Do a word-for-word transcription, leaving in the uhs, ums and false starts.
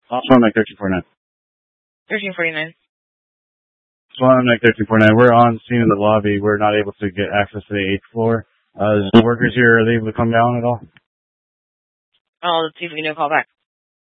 Also on Mike thirteen forty-nine. thirteen forty-nine. Swan on Mike thirteen forty-nine. We're on scene in the lobby. We're not able to get access to the eighth floor. Uh, the workers here, are they able to come down at all? Oh, let's see if we can do a call back.